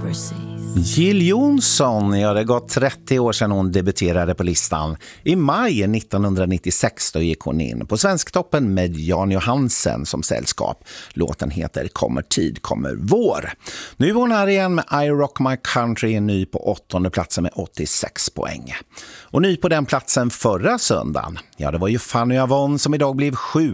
Jill Johnson, ja, det har gått 30 år sedan hon debuterade på listan. I maj 1996 då gick hon in på Svensktoppen med Jan Johansen som sällskap. Låten heter Kommer tid, kommer vår. Nu är hon här igen med I Rock My Country, ny på 8:e platsen med 86 poäng. Och ny på den platsen förra söndagen, ja, det var ju Fanny Avon som idag blev 7